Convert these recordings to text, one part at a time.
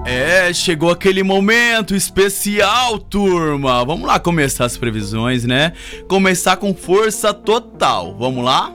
Chegou aquele momento especial, turma. Vamos lá começar as previsões, né? Começar com força total. Vamos lá?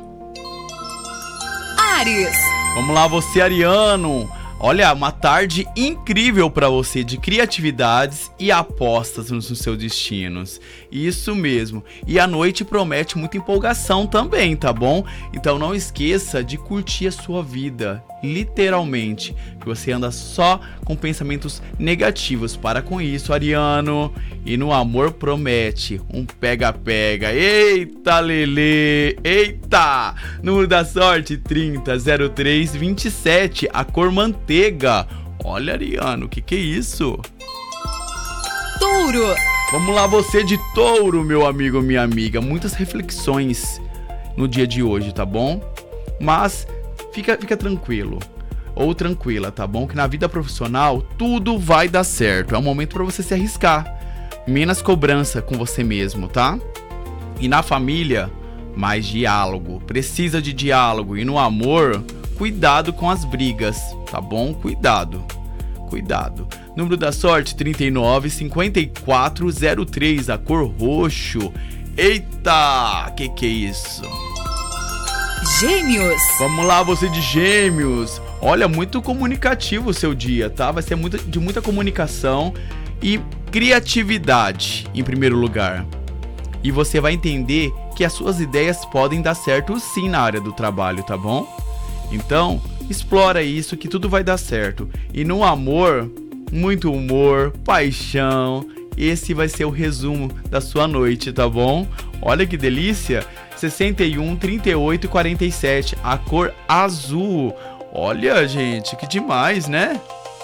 Áries. Vamos lá, você, ariano. Olha, uma tarde incrível para você de criatividades e apostas nos seus destinos. Isso mesmo. E a noite promete muita empolgação também, tá bom? Então não esqueça de curtir a sua vida, literalmente. Que você anda só com pensamentos negativos. Para com isso, ariano. E no amor promete um pega-pega. Eita, Lelê! Eita! Número da sorte, 30, 03, 27. A cor manteiga. Olha, ariano, que é isso? Touro. Vamos lá, você de touro, meu amigo, minha amiga. Muitas reflexões no dia de hoje, tá bom? Mas fica tranquilo. Ou tranquila, tá bom? Que na vida profissional tudo vai dar certo. É um momento para você se arriscar. Menos cobrança com você mesmo, tá? E na família, mais diálogo. Precisa de diálogo. E no amor, cuidado com as brigas, tá bom? Cuidado. Número da sorte, 39, 54, 03. A cor roxo. Eita! Que é isso? Gêmeos. Vamos lá, você de gêmeos. Olha, muito comunicativo o seu dia, tá? Vai ser de muita comunicação e criatividade em primeiro lugar. E você vai entender que as suas ideias podem dar certo sim na área do trabalho, tá bom? Então, explora isso que tudo vai dar certo. E no amor, muito humor, paixão. Esse vai ser o resumo da sua noite, tá bom? Olha que delícia! 61, 38 e 47. A cor azul. Olha, gente, que demais, né?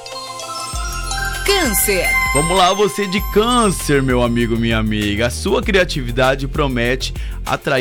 Câncer. Vamos lá, você de câncer, meu amigo, minha amiga. A sua criatividade promete atrair